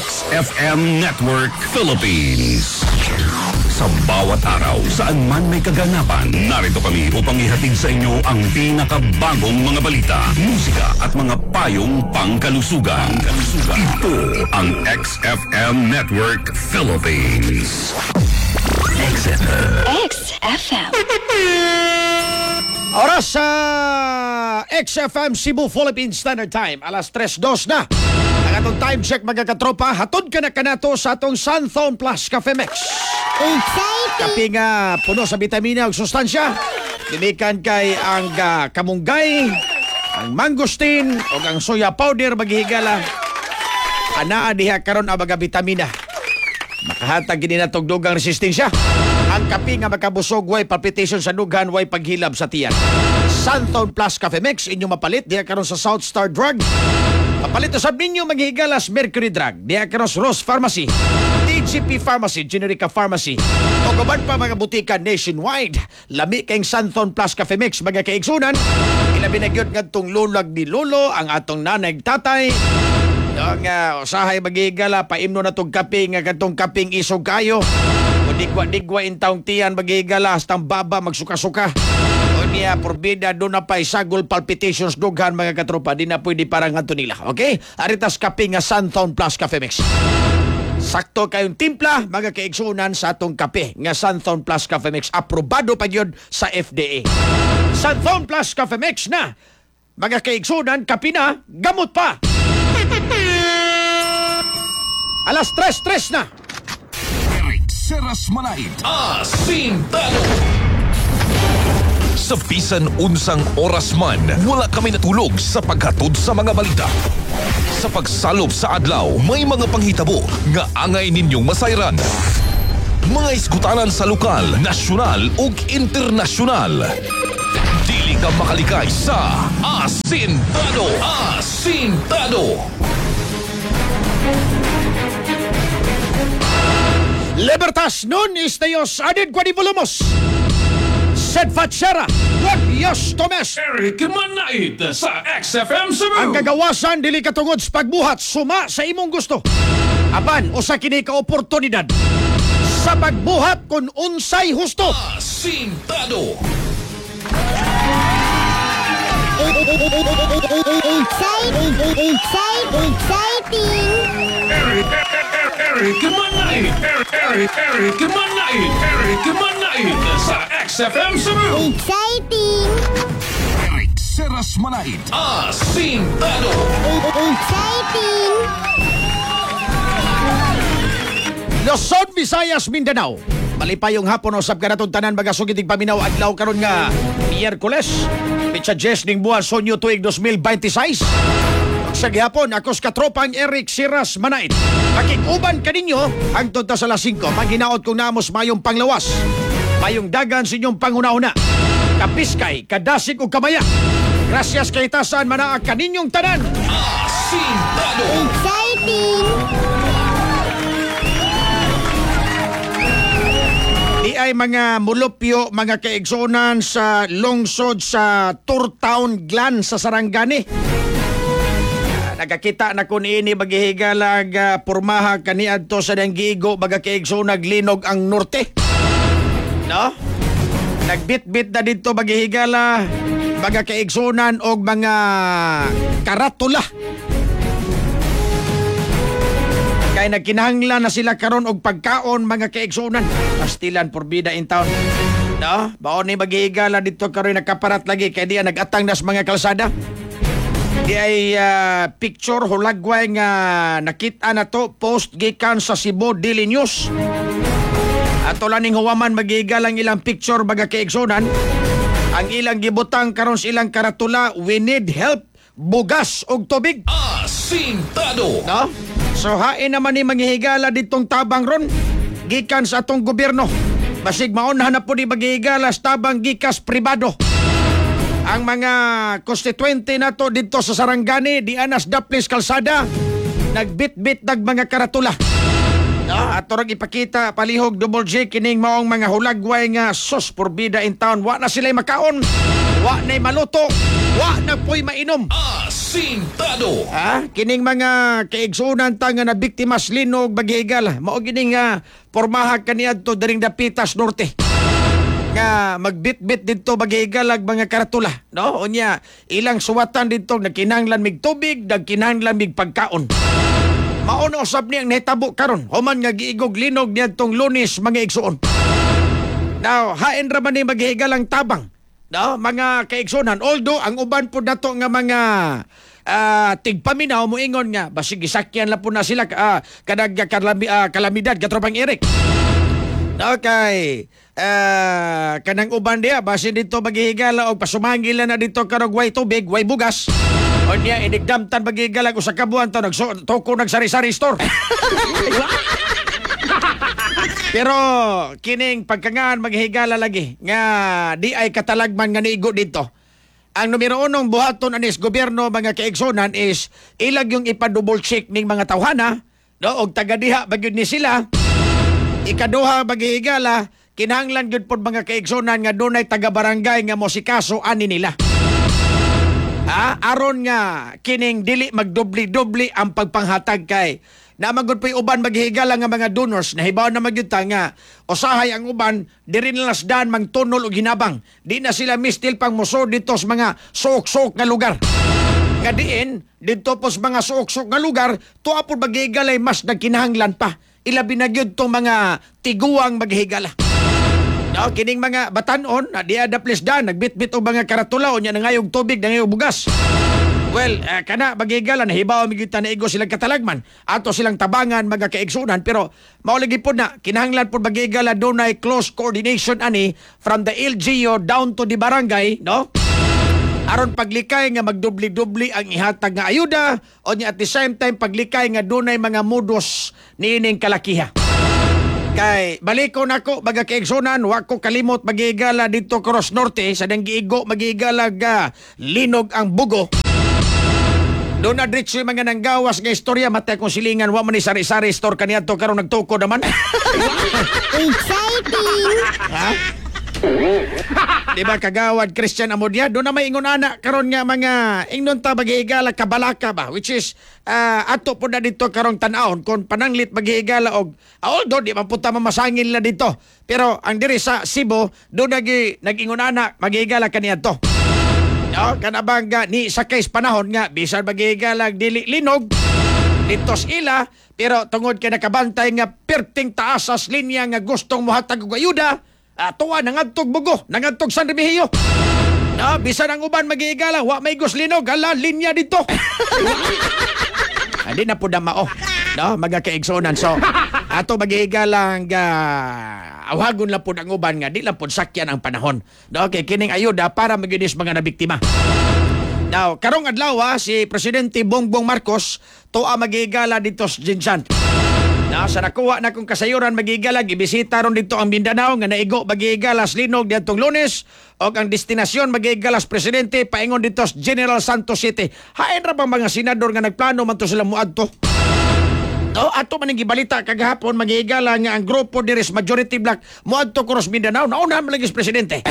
XFM Network Philippines. Sa bawat araw, saan man may kaganapan, narito kami upang ihatid sa inyo ang pinakabagong mga balita, musika at mga payong pangkalusugan. Ito ang XFM Network Philippines. XFM. Oras sa XFM Cebu Philippine Standard Time. Alas 3:02 na. Ang atong time check mga katropa. Hatod ka na kanato sa atong Sunthone Plus Cafe Mix. Kapi nga puno sa vitamina o sustansya. Dimikan kay ang kamunggay, ang mangosteen o ang soya powder maghihigala. Anaa diha karon ang mga vitamina. Makahatag gini na tugdugang resistensya. Ang kape nga makabusog, way palpitation sa dugan, way paghilab sa tiyan. Sunthone Plus Cafe Mix, inyo mapalit diha karon sa South Star Drug. Mapalit usab ninyo maghihigalas Mercury Drug diha karon sa Ross Pharmacy, TGP Pharmacy, Generica Pharmacy. O kaban pa mga butika nationwide. Lami kayong Sunthone Plus Cafe Mix mga kaigsunan. Ilabi na gyud ngadtong lulag ni lolo, ang atong nanay tatay. Ang usahay magigala, paimno na itong kaping, katong kaping isog kayo. O digwa-digwa intaong tiyan magigala, hastang baba magsuka-suka. O niya, porbida, doon na pa isagol palpitations, dughan mga katropa. Di na pwede parang hanto nila. Okay? Aritas kaping nga Sunthone Plus Cafe Mix. Sakto kayong timpla, mga kaigsunan sa atong kape nga Sunthone Plus Cafe Mix. Aprobado pa yun sa FDA. Sunthone Plus Cafe Mix na. Mga kaigsunan, kape na, gamot pa. Alas 3:03 na. Eric Seras Manait. Asintado. Sa bisan unsang oras man, wala kami natulog sa paghatod sa mga balita. Sa pagsalob sa adlaw, may mga panghitabo nga angay ninyong masayran. Mga iskutanan sa lokal, nasyonal ug internasyonal. Dili ka makalikay sa Asintado. Asintado. Libertas nun istayos adid kwa di volumos. Sed Fatshera, Wagyos Tomes. Eric Manait sa XFM Cebu. Ang kagawasan dili katungod sa pagbuhat, suma sa imong gusto. Apan usa kini ka oportunidad sa pagbuhat kun unsay husto. Asintado. Eric Manait. Eric Manait sa XFM Cebu. Eric Seras Manait. Asintado. Luzon, Visayas, Mindanao. Malipayong hapon usab ka natong tanan magasugitig paminaw adlaw karon nga Miyerkules. Pitsa 10 ning buwan Sonyo tuig 2026. Sa gihapon ako sa katropang Eric Seras Manait. Makikuban kaninyo hangtod ta sa alas 5. Maghinaot kong namos mayong panglawas. Mayong dagan sa inyong panguna-una. Kapiskay, kadasig o kamaya. Gracias kay tasan manaa kaninyong tanan. Asintado. Di ay mga mulupyo, mga kaigsonan sa lungsod sa Turtown Glan sa Sarangani. Nagakita na kun ini maghihigalag pormaha kaniadto sa Dangigo baga kaigsoon naglinog ang norte. No? Nagbit-bit na dito maghihigala baga kaigsunan og mga karatula. Kay nagkinahanglan na sila karon og pagkaon mga kaigsunan. Pastilan porbida in town. No? Baon ni maghihigala dito karon nakaparat lagi kay diya nagatang nas mga kalsada. Di ay picture hulagway nga nakita na to post gikan sa Cebu Daily News. Ato laning huwaman magigalang ilang picture baga kaigsunan. Ang ilang gibutang karon sa ilang karatula, we need help, bugas og tubig. Asintado. No? So hain naman ni manghihigala ditong tabang ron gikan sa atong gobyerno. Basig maunhan na po ni maghihigala sa tabang gikas pribado. Ang mga konstituente nato dito sa Sarangani, di anas Daplis Kalsada, nagbit-bit nag mga karatula. Ato rag ipakita palihog double J kining maong mga hulagway nga sus porbida in town wa na sila makaon. wa na'y maluto, wa na po'y mainom. Asintado. Kining mga kaigsunan ta nga na biktimas linog baghigal. Mao gining pormaha kaniadto daring Dapitas Norte. Nga magbit-bit dito baghigalag mga karatula, no? Unya ilang suwatan dito nagkinahanglan mig tubig, nagkinahanglan mig pagkaon. Mao na usab ni ang nahitabo karon. Human nga giigog linog niadtong Lunes mga igsuon. Now, hain ra man ni maghigalang tabang. No, mga kaigsunan. Although ang uban po dato nga mga tigpaminaw moingon nga basig gisakyan la po na sila kadag kalamidad katropang Eric. Okay. Kanang uban dia basin dito maghihigala og pasumangil na dito karog way tubig, way bugas. O niya inigdamtan maghihigala og sa kabuan to toko nagsari-sari store. Pero kining pagkangaan maghihigala lagi nga di ay katalagman nga niigo dito. Ang numero unong buhaton anis gobyerno mga kaigsunan is ilag yung ipa-double check ning mga tawhana, no, og tagadiha bagyod ni sila. Ikaduha maghihigala kinahanglan gyud pod mga kaigsunan nga dunay taga-barangay nga mosikaso ani nila. Aron nga kining dili magdubli-dubli ang pagpanghatag kay namagod pa'y uban maghihigala nga mga donors na hibaw na magyuta nga usahay ang uban diri nila lasdan mangtunol og hinabang. Di na sila mistil pang muso dito sa mga suok-suok nga lugar. Nga diin dito po sa mga suok-suok nga lugar tuwa po maghihigalay mas nagkinahanglan pa. Ilabi na gyud tong mga tiguang maghihigala. No, kining mga batanon na di adaplisdan nagbitbit og mga karatula unya nangayog tubig nangayog bugas. Well, kana maghihigala na hibaw migita na igo silang katalagman ato silang tabangan mga kaigsunan pero maulagi po na kinahanglan po maghihigala dunay close coordination ani from the LGU down to the barangay, no? Aron paglikay nga magdubli-dubli ang ihatag nga ayuda o at the same time paglikay nga dunay mga modus niining kalakiha. Kay baliko nako baga kaigsunan wa ko kalimot maghihigala dito Cross Norte sa dang giigo maghihigala linog ang bugo. Doon na diretso yung mga nanggawas nga istorya matay kong silingan wa man ni sari-sari store kaniadto karon nagtuko naman. Exciting! Di ba kagawad Christian Amodia doon na may ingon ana karon nga mga ingnon ta maghihigala kabalaka ba which is ato po na dito karong tan-awon kung pananglit maghihigala og although di man punta mamasangil na dito pero ang diri sa Cebu doon nag-ingon ana maghihigala kaniadto. No, kanabang ni sa case panahon nga bisan maghihigala dili linog dito sa ila pero tungod kay nakabantay nga perting taasas linya nga gustong mohatag og ayuda tuwa nangadtog bugo, nangadtog San Remigio. No, bisan ang uban maghihigala, wa may guslinog, ala linya dito. Hindi na po na mao. No, magakaigsunan. So, ato maghihigala nga awagon lang po ang uban nga, di lang po sakyan ang panahon. No, kay kining ayuda para maginis mga nabiktima. Now, karong adlaw si Presidente Bongbong Marcos tuwa maghihigala dito sa Jinsan. Sa nakuha na kong kasayuran maghihigala, gibisita ron dito ang Mindanao nga naigo maghihigalas linog diyatong Lunes o ang destinasyon maghihigalas presidente paingon dito sa General Santos City. Hain ra bang mga senador nga nagplano man to sila muadto? No, ato man ang gibalita kagahapon maghihigala nga ang grupo diri sa majority black muadto Cross Mindanao nauna man lagi sa presidente.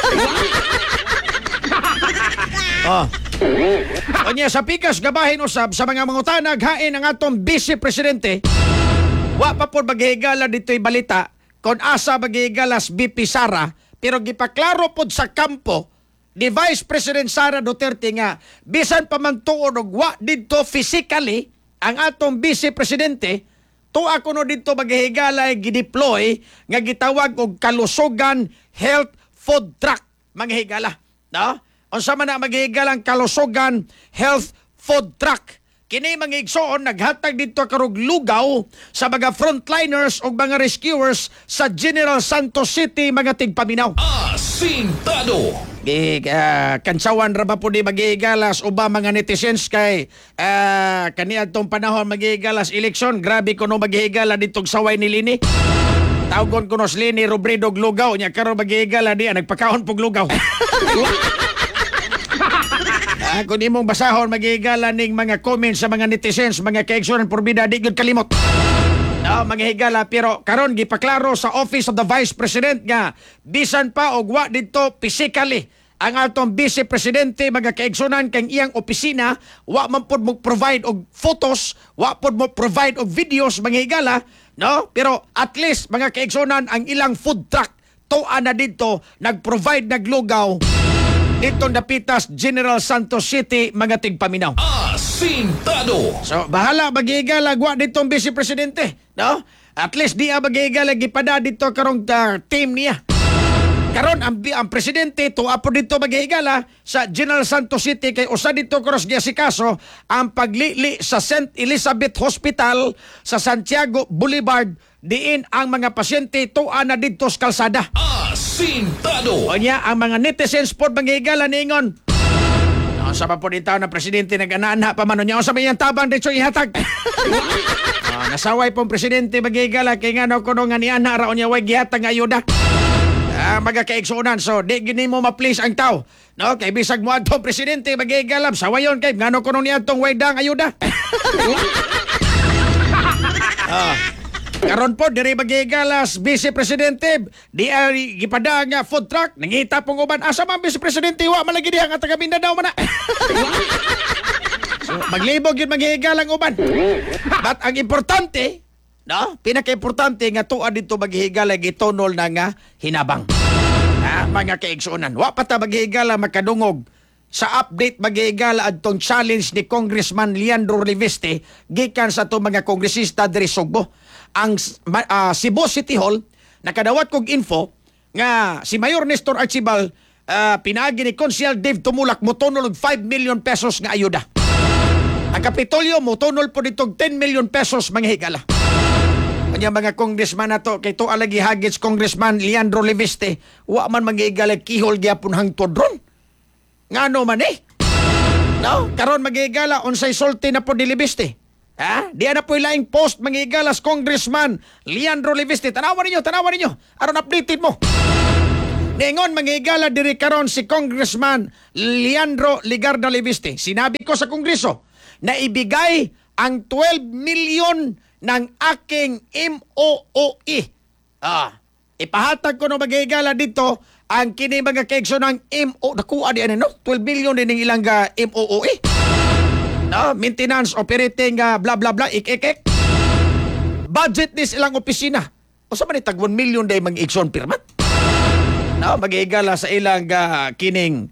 Onya sa pikas gabahin usab sa mga mangutanag hain ang atong vice presidente. Wa pa po maghihigala dito'y balita kung asa maghihigalas BP Sara pero gipaklaro po sa kampo ni Vice President Sara Duterte nga bisan pa man tuon og wa dito physically ang atong Vice Presidente tuwa kuno dito maghihigala gideploy nga gitawag og Kalusugan Health Food Truck maghihigala, no? Unsa man na maghihigalang Kalusugan Health Food Truck. Kini mga igsoon naghatag dito karog lugaw sa mga frontliners o mga rescuers sa General Santos City mga tigpaminaw. Asintado. Kansawan ra ba po di maghihigalas o ba mga netizens kay kaniadtong panahon maghihigalas eleksyon grabe kuno maghihigala ditong saway ni Lini. Tawgon kuno si Lini Robredo lugaw nya karon maghihigala di nagpakaon pog lugaw. Kung imong basahon maghihigala ning mga comments sa mga netizens, mga kaigsunan porbida di gyud kalimot. Mga higala pero karon gipaklaro sa Office of the Vice President nga bisan pa og wa dito physically ang atong Vice Presidente mga kaigsunan kang iyang opisina wa man pod mo provide og photos, wa pod mo provide og videos mga higala, no? Pero at least mga kaigsunan ang ilang food truck tuwa na dito nag-provide naglugaw dito Dapitas General Santos City mga tigpaminaw. Asintado. So bahala mag-higala wa ditong Vice Presidente, no? At least di mag-higala gipada dito karong team niya. Karon ang presidente tuwa po dito maghihigala sa General Santos City kay usa dito cross giasikaso ang paglili sa St. Elizabeth Hospital sa Santiago Boulevard diin ang mga pasyente tuwa na dito sa kalsada. Asintado. O niya ang mga netizens po maghihigala niingon. Sa pa po dito na presidente nag-anaan pa man niya o sa mayang tabang dito ihatag. Nasaway pong presidente maghihigala kay nga no kuno nga niya na raon niya way gihatag nga ayuda. Mga kaigsunan, so di gini mo ma-please ang tao, no? Kay bisag mo atong presidente magigalab sa wayon kay ngano kuno niya atong waydang ayuda. Karon po diri magigalas Vice Presidente di ay gipada nga food truck nangita pong uban asa man Vice Presidente wa malagi diha nga taga Mindanao man na. So, maglibog yun maghihigalang uban. But ang importante, no? Pinaka-importante nga tuwa dito maghihigala gitonol na nga hinabang. Mga kaigsunan. Wa pa ta maghihigala makadungog sa update maghihigala adtong challenge ni Congressman Leandro Reviste gikan sa to mga kongresista diri Sugbo. Ang Cebu City Hall nakadawat kog info nga si Mayor Nestor Archibald pinaagi ni Consiel Dave Tumulak motonol og 5 million pesos nga ayuda. Ang Kapitolyo motonol po ditong 10 million pesos mga higala. Kanya mga congressman na to, kay to alagi hagits Congressman Leandro Reviste, wa man mag-igalag kihol gyapon hangtod ron. Ngano man eh? No? Karon mag-igala, unsay sulti na po ni Reviste. Di na po ilaing post mag-igalas Congressman Leandro Reviste. Tanawan ninyo. Aron updated mo. Ningon mag-igala diri karon si Congressman Leandro Ligarda Reviste. Sinabi ko sa Kongreso na ibigay ang 12 million ng aking MOOE. Ipahatag ko na maghihigala dito ang kini mga kaigso ng nakuha di ano, 12 million din ng ilang MOOE. No? Maintenance, operating, blah blah blah, ik. Budget ni silang opisina. O sa man itag 1 million day mga igsoon pirmat. No? Maghihigala sa ilang kining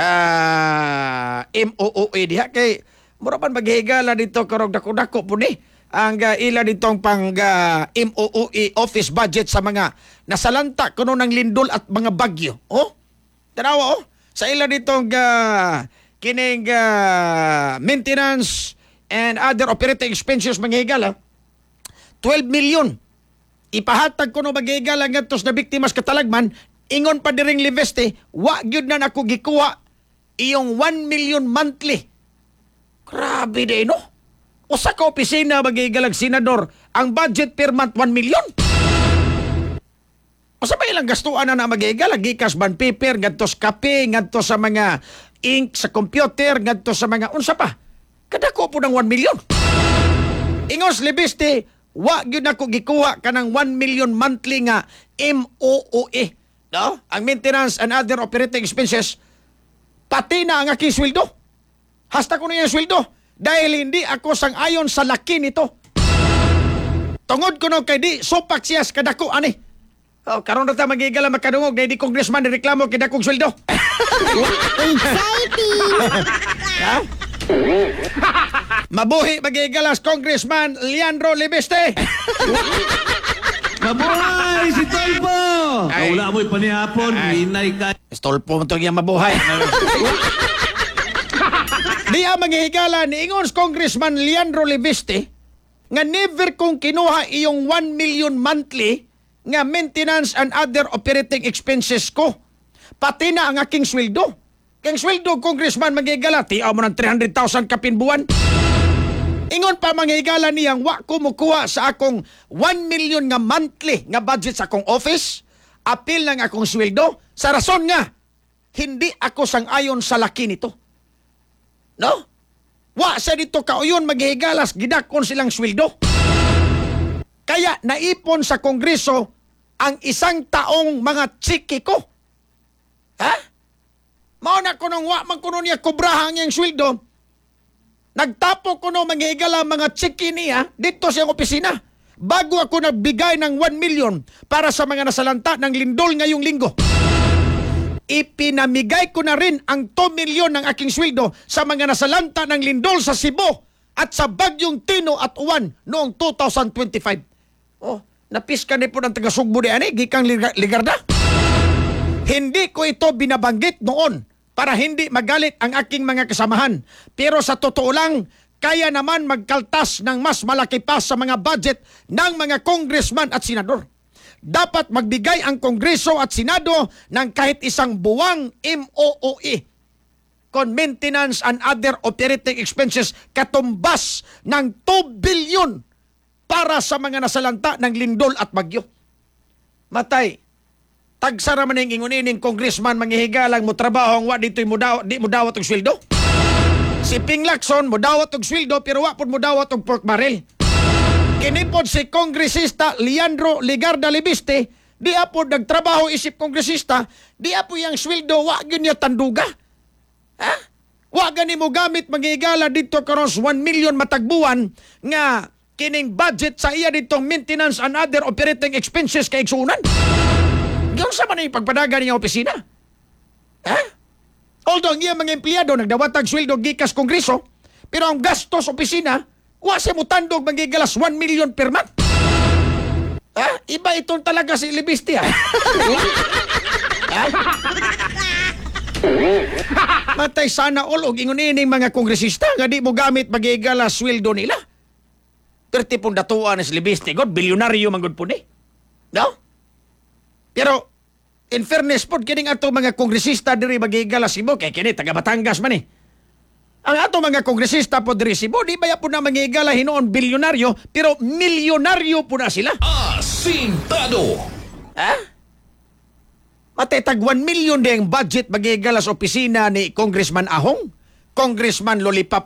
MOOE diha kay mura man maghihigala dito karong dako-dako po ni ang ila ditong pang MOOE office budget sa mga nasalanta kuno ng lindol at mga bagyo. Tanawa sa ila ditong kining maintenance and other operating expenses mga higala 12 million. Ipahatag kuno mga higala ngadtos na biktimas katalagman ingon pa diring Reviste wa gyud na nako gikuha iyong 1 million monthly. Grabe day no. Usa ka opisina magigalag senador, ang budget per month 1 million. Usa ba ilang gastuan na magigalag gikas bond paper, ngadto sa kape, ngadto sa mga ink sa computer, ngadto sa mga unsa pa. Kadako po ng 1 million. Ingos Reviste, wa gyud nako gikuha kanang 1 million monthly nga MOOE. No? Ang maintenance and other operating expenses pati na ang aking sweldo. Hasta ko na yung sweldo. Dahil hindi ako sang-ayon sa laki nito. Tungod ko no kay di sopak siyas kadako ani. Karon na ta magigala makadungog dahil di congressman reklamo kay dakong sweldo. Exciting! Mabuhi magigalas Congressman Leandro Reviste. Mabuhay si Tolpo! Ay. Wala mo'y panihapon, hinay ka. Stolpo mo itong yung mabuhay. Diya manghihigala ni Ingons Congressman Leandro Reviste nga never kong kinuha iyong 1 million monthly nga maintenance and other operating expenses ko. Pati na ang aking sweldo. Kang sweldo, Congressman, manghihigala, tiyaw mo ng 300,000 kapin buwan. Ingon pa manghihigala niyang wa kumukuha sa akong 1 million nga monthly nga budget sa akong office. Apil lang akong sweldo sa rason nga hindi ako sang-ayon sa laki nito. No? Wa sa dito kauyon maghihigalas, gidakon silang sweldo. Kaya naipon sa Kongreso ang isang taong mga tsiki ko. Mao na kuno wa man kuno niya kubrahang yang sweldo. Nagtapo kuno manghigala mga chiki niya dito sa iyang opisina. Bago ako nagbigay ng 1 million para sa mga nasalanta ng lindol ngayong linggo. Ipinamigay ko na rin ang 2 million ng aking sweldo sa mga nasalanta ng lindol sa Cebu at sa Bagyong Tino at Uwan noong 2025. Oh, napiska ni po ng taga-Sugbo di ani, gikang Ligarda. Hindi ko ito binabanggit noon para hindi magalit ang aking mga kasamahan. Pero sa totoo lang, kaya naman magkaltas ng mas malaki pa sa mga budget ng mga congressman at senador. Dapat magbigay ang Kongreso at Senado ng kahit isang buwang MOOE, con maintenance and other operating expenses, katumbas ng 2 billion para sa mga nasalanta ng lindol at bagyo. Matay, tagsara man yung ingon-ining congressman manghihigalang mo trabaho ang wa dito'y di mo dawat og sweldo. Si Ping Lacson mo dawat og sweldo pero wa pud mo dawat og pork barrel. Kinipod si kongresista Leandro Ligarda Libiste, di apod nagtrabaho isip kongresista, di apo yang sweldo wa gyud niya tanduga. Ha? Wa gani mo gamit manghigala dito karon 1 million matagbuan nga kining budget sa iya ditong maintenance and other operating expenses kay igsunan. Yung sa man yung pagpadagan niya opisina. Ha? Although ang iya mga empleyado nagdawatag sweldo gikas kongreso, pero ang gastos opisina, wa siya mutandog magigalas 1 million per month. Ha? Iba itong talaga si Libiste, ha? Ha? Matay sana all og ingon-ining mga kongresista nga di mo gamit magigalas sweldo nila. Perti pong datuan ni si Libiste, God, bilyonaryo man gud po ni. No? Pero, in fairness po, kining ato mga kongresista diri magigalas Cebu, kay kini taga Batangas man eh. Ang ato mga kongresista po diri Cebu, di ba po na mangigala hinoon bilyonaryo, pero milyonaryo po na sila. Asintado. Ha? Matay tag 1 million din ang budget magigala sa opisina ni Congressman Ahong, Congressman Lollipop